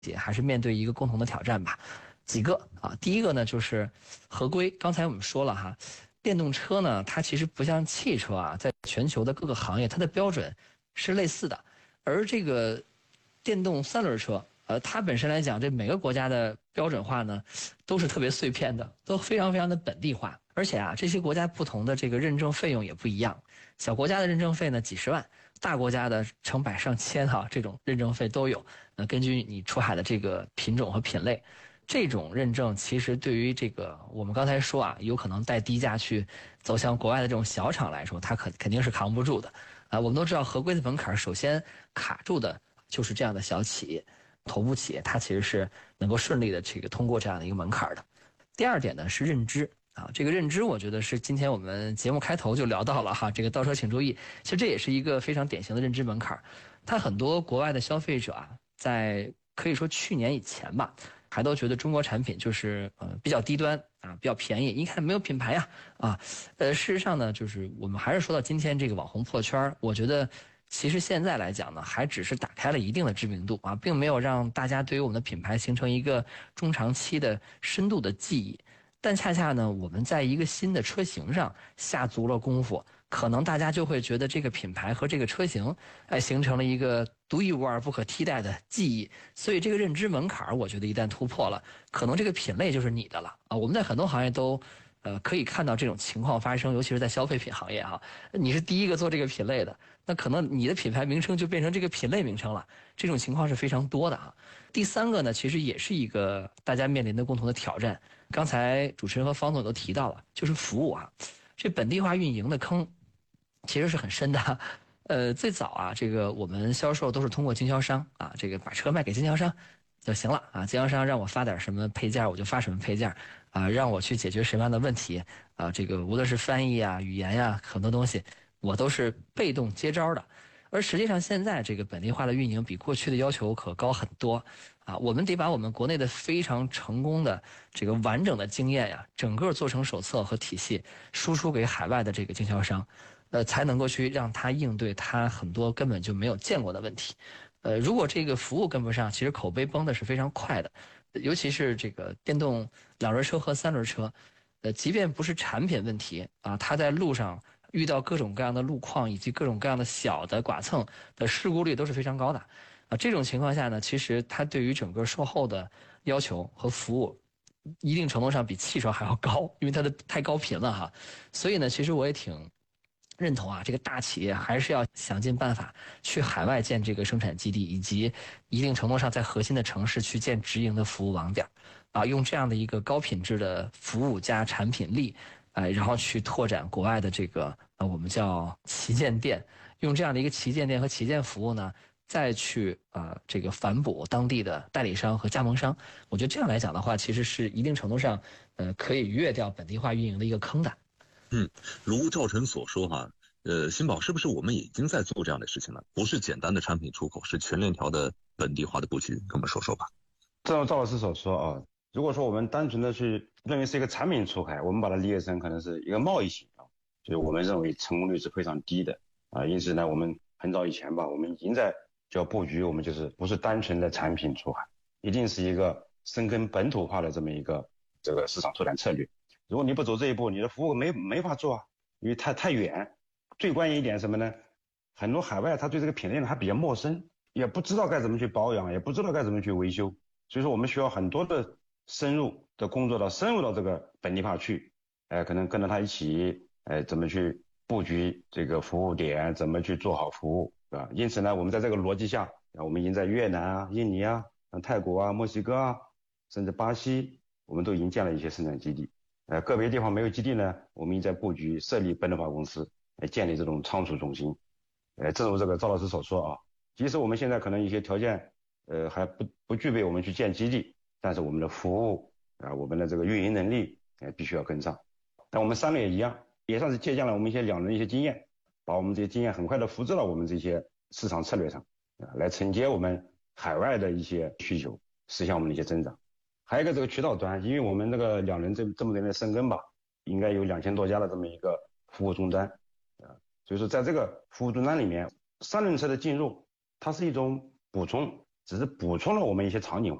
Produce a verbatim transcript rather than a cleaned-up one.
也还是面对一个共同的挑战吧。几个啊，第一个呢就是合规。刚才我们说了哈，电动车呢，它其实不像汽车啊，在全球的各个行业，它的标准是类似的。而这个电动三轮车，呃，它本身来讲，这每个国家的标准化呢，都是特别碎片的，都非常非常的本地化。而且啊，这些国家不同的这个认证费用也不一样。小国家的认证费呢几十万，大国家的成百上千哈、啊，这种认证费都有。呃，根据你出海的这个品种和品类。这种认证其实对于这个我们刚才说啊，有可能带低价去走向国外的这种小厂来说，它肯肯定是扛不住的啊。我们都知道合规的门槛，首先卡住的就是这样的小企业、头部企业，它其实是能够顺利的这个通过这样的一个门槛的。第二点呢是认知啊，这个认知我觉得是今天我们节目开头就聊到了哈，这个倒车请注意，其实这也是一个非常典型的认知门槛。它很多国外的消费者啊，在可以说去年以前吧。还都觉得中国产品就是呃比较低端啊，比较便宜，一看没有品牌呀啊，呃事实上呢，就是我们还是说到今天这个网红破圈，我觉得其实现在来讲呢，还只是打开了一定的知名度啊，并没有让大家对于我们的品牌形成一个中长期的深度的记忆。但恰恰呢，我们在一个新的车型上下足了功夫，可能大家就会觉得这个品牌和这个车型，哎，形成了一个独一无二、不可替代的记忆。所以这个认知门槛，我觉得一旦突破了，可能这个品类就是你的了啊！我们在很多行业都，呃，可以看到这种情况发生，尤其是在消费品行业哈、啊，你是第一个做这个品类的，那可能你的品牌名称就变成这个品类名称了。这种情况是非常多的啊。第三个呢，其实也是一个大家面临的共同的挑战。刚才主持人和方总都提到了，就是服务啊，这本地化运营的坑其实是很深的。呃，最早啊，这个我们销售都是通过经销商啊，这个把车卖给经销商就行了啊。经销商让我发点什么配件，我就发什么配件啊，让我去解决什么样的问题啊，这个无论是翻译啊、语言呀、啊，很多东西我都是被动接招的。而实际上，现在这个本地化的运营比过去的要求可高很多啊！我们得把我们国内的非常成功的这个完整的经验呀，整个做成手册和体系，输出给海外的这个经销商，呃，才能够去让他应对他很多根本就没有见过的问题。呃，如果这个服务跟不上，其实口碑崩的是非常快的，尤其是这个电动两轮车和三轮车，呃，即便不是产品问题啊，它在路上遇到各种各样的路况以及各种各样的小的剐蹭的事故率都是非常高的啊。这种情况下呢，其实它对于整个售后的要求和服务，一定程度上比汽车还要高，因为它的太高频了哈。所以呢，其实我也挺认同啊，这个大企业还是要想尽办法去海外建这个生产基地，以及一定程度上在核心的城市去建直营的服务网点，啊，用这样的一个高品质的服务加产品力，呃，然后去拓展国外的这个呃我们叫旗舰店，用这样的一个旗舰店和旗舰服务呢，再去呃这个反哺当地的代理商和加盟商。我觉得这样来讲的话，其实是一定程度上呃可以越掉本地化运营的一个坑的。 嗯，如赵晨所说哈，呃，新宝是不是我们已经在做这样的事情了？不是简单的产品出口，是全链条的本地化的布局，跟我们说说吧。 正如赵老师所说啊，如果说我们单纯的去认为是一个产品出海，我们把它理解成可能是一个贸易型啊，就是我们认为成功率是非常低的啊。因此呢，我们很早以前吧，我们已经在就要布局，我们就是不是单纯的产品出海，一定是一个深耕本土化的这么一个这个市场拓展策略。如果你不走这一步，你的服务没没法做啊，因为太太远。最关键一点什么呢？很多海外他对这个品类呢还比较陌生，也不知道该怎么去保养，也不知道该怎么去维修。所以说我们需要很多的深入的工作到深入到这个本地化去，呃，可能跟着他一起，呃，怎么去布局这个服务点，怎么去做好服务，对吧？因此呢，我们在这个逻辑下，我们已经在越南啊、印尼啊、泰国啊、墨西哥啊，甚至巴西，我们都已经建了一些生产基地。呃，个别地方没有基地呢，我们已经在布局设立本土化公司，来建立这种仓储中心。呃，正如这个赵老师所说啊，即使我们现在可能一些条件，呃，还不不具备我们去建基地，但是我们的服务啊、呃，我们的这个运营能力，呃，必须要跟上。那我们三个也一样，也算是借鉴了我们一些两人的一些经验，把我们这些经验很快的复制到我们这些市场策略上，啊、呃，来承接我们海外的一些需求，实现我们的一些增长。还有一个这个渠道端，因为我们那个两人这这么多年的深耕吧，应该有两千多家的这么一个服务终端啊，所以说在这个服务终端里面，三轮车的进入，它是一种补充， 只是补充了我们一些场景